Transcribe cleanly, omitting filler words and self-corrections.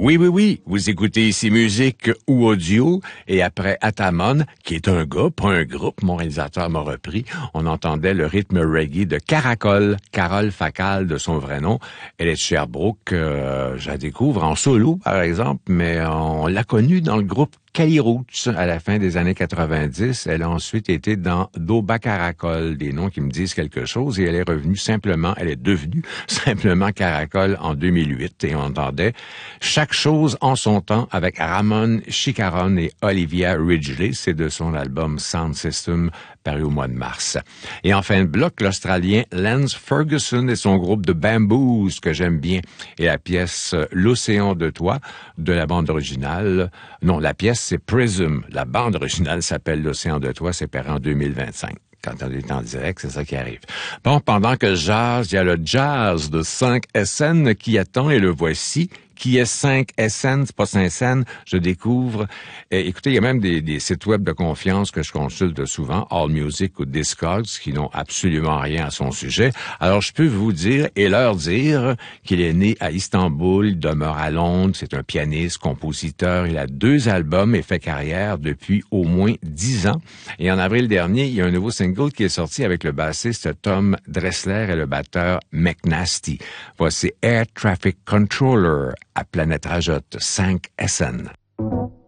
Oui, oui, oui. Vous écoutez ici musique ou audio. Et après Atamon, qui est un gars, pas un groupe, mon réalisateur m'a repris, on entendait le rythme reggae de Caracol, Carole Facal de son vrai nom. Elle est de Sherbrooke. Je la découvre en solo, par exemple, mais on l'a connue dans le groupe Cali Roots à la fin des années 90. Elle a ensuite été dans Doba Caracol, des noms qui me disent quelque chose, et elle est devenue simplement Caracol en 2008. Et on entendait Chaque chose en son temps avec Ramon Chicaron et Olivia Ridgely. C'est de son album Sound System paru au mois de mars. Et en fin de bloc, l'Australien Lance Ferguson et son groupe de Bamboos que j'aime bien. Et la pièce L'Océan de toi de la bande originale. Non, la pièce c'est Prism. La bande originale s'appelle L'Océan de toi, c'est paru en 2025. Quand on est en direct, c'est ça qui arrive. Bon, pendant que je jase, il y a le jazz de 5SN qui attend et le voici. Qui est 5SN, c'est pas 5SN, je découvre. Écoutez, il y a même des sites web de confiance que je consulte souvent, AllMusic ou Discogs, qui n'ont absolument rien à son sujet. Alors, je peux vous dire et leur dire qu'il est né à Istanbul, il demeure à Londres, c'est un pianiste, compositeur, il a 2 albums et fait carrière depuis au moins 10 ans. Et en avril dernier, il y a un nouveau single qui est sorti avec le bassiste Tom Dressler et le batteur McNasty. Voici Air Traffic Controller à Planète Rajotte 5SN.